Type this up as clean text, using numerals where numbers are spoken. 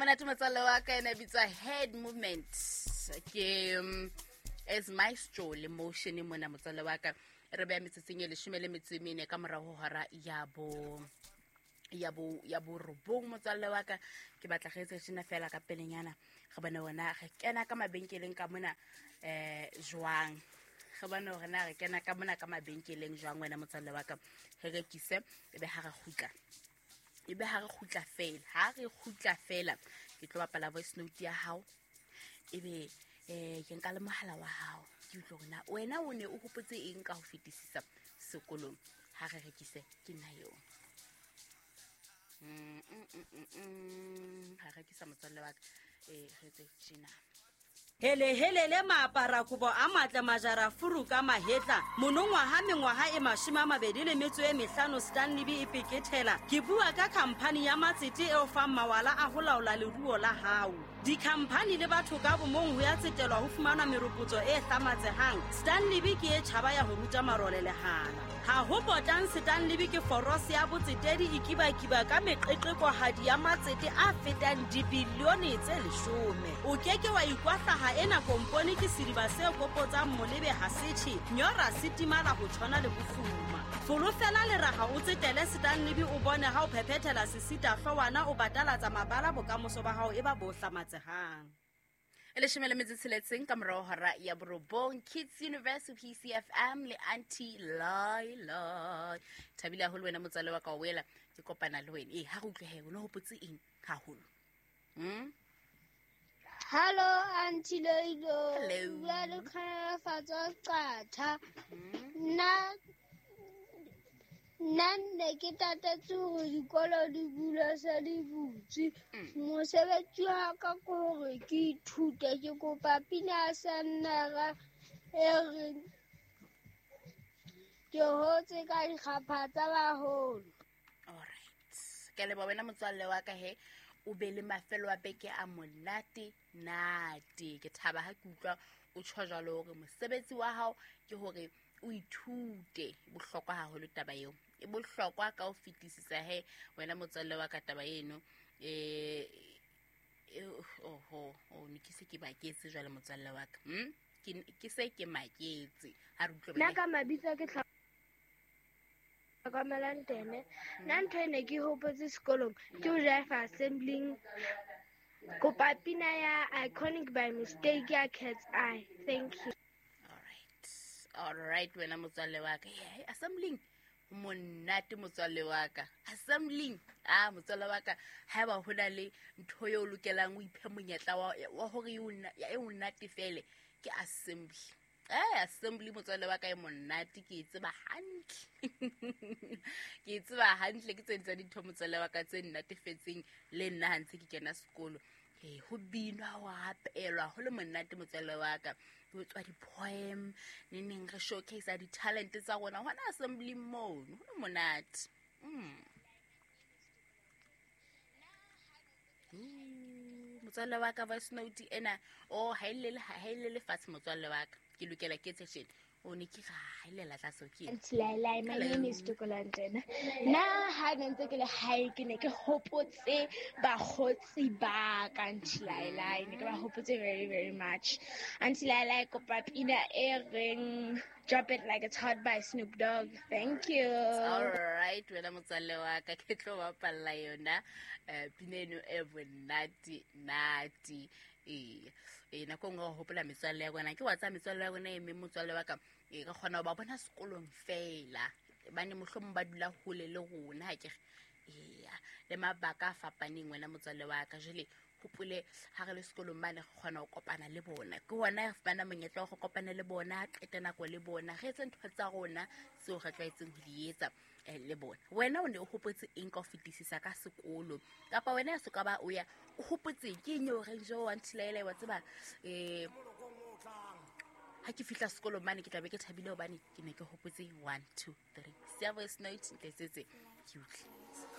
monate motswalle wa ka ena bitsa head movement ke as maestro le motion mona motswalle wa ka re beya metsetseng le shumele metsemene ka morago hora ya bo robong motswalle wa ka ke batla ge tsena fela ka pelenyana ga bana wona ge kena ka mabenkeleng ka mona jwang ga bana rena re kena ka mona ka mabenkeleng jwang wena motswalle wa ka ge re kise ebe ha re khutla fela ke tlo bapala voice note ya hao ebe ke nka le mohala wa hao ke utlo gona wena o ne o hopotse eng ka ho fetisisa sekolong ha re rekise ke nna yo ha rekisa motswalle wa ka re tse tjena Hele maapara kobo a matla majara furu ka mahetla monongwaha mengwaha e 25 Stanley B ipekethela ke bua ka khamphani ya matsete e o fang mawala a ho laola leruo la hao dikhamphani le batho ka bomong ho ya tsetelwa ho fumana meropotso e hlamatsehang Stanley B ke e tjhaba ya ho ruta marole le hala ha ho potang Stanley B ke foros ya botsetedi ikiba ka meqeqekohadi ya matsete a fetang dibilione tse 10 o keke wa ikwahla ena komponi ke siriba se kopotsang molebe ha sethe nyora sitimala ho tshwana le bofuma folofela le raga o tsetele Stanley B o bone ha o phephetela sesita hlowana o batalatsa mabala bokamoso ba hao e ba bo hlamatsehang ele shimele metsitseletseng ka morao hora ya borobong Kids University CFM le Auntie Laila Thabile holo wena motswalle wa ka wela ke kopana le wena ha go utlwe he o no hopotse eng ha holo Hello, Auntie Loido. Hello. Well, father Kata. Nne ke tatatse gore dikolo di bula sa di butse mosebetsi wa ka ke gore ke ithute ke kopa pina sa nnara e re ke hotse ka dikgapha tsa baholo. Alright ke le ba wena motswalle wa ka he o be le mafelo a beke a monate nate ke thaba ha ke utlwa o tshwa jalo gore mosebetsi wa hao ke hore o ithute bohlokwa haholo taba eo e bohlokwa ka o fetisisa he wena motswalle wa ka taba eno nikise ke baketse jwale motswalle wa ka ke se ke maketse ha re utlwe nna ka mabitso ke ka melantene nna ntho ene ke hopotse sekolong ke o drive assembling kopa pina ya iconic by mistake ya Cat's Eye thank you all right wena motswalle wa ka assembling monate motswalle wa ka assembling motswalle wa ka ha ba hona le ntho yo lokelang o iphe monyetla wa hore e monate fele ke assembly assembly motswalle wa ka e monate ke tseba hantle ke tsentsa ditho motswalle wa ka tse nnatefetseng le nna hantse ke kena sekolo ho binwa wa apelwa ho le monate motswalle wa ka ho tswa di-poem neng re showcase di talent tsa rona hona assembly mode ho le monate motswalle wa ka voice note ena ha ile le fatshe motswalle wa ka ke lokela ke session o ne ke ga ile la tla soki my name is Tukolantena na ha ntse ke le hae ke ne ke hopotse bagotsi ba ka Ntlalaila ne ke ba hopotse very very much Ntlalaila kopa pina e reng drop it like it's hot by Snoop Dogg thank you all right wena motswalle wa ka ke tlo bapalla yona pineno nati nako nngwe go hopola metswalle ya bona ke wa tsa metswalle ya bona e me motswalle wa ka ka kgona ba bona sekolong fela bane mohlomong ba dula hole le rona ha ke le mabaka a fapaneng wena motswalle wa ka jele hopole ha re le sekolong bane go kgona go kopana le bona ke wona bana monyetla go kopana le bona qeta nako le bona ge tse ntho tsa rona seo ga tlaetseng go di etsa le bona wena o ne o hopotse eng ka fetisisa ka sekolo kapa wena se ka ba o ya o hopotse ke nyo re jo wa Ntlalaila wa tseba ha ke fihla sekolo mane ke tla be ke thabile hobane ke ne ke hopotse 1 2 3 service note ntetsetse ke utlwe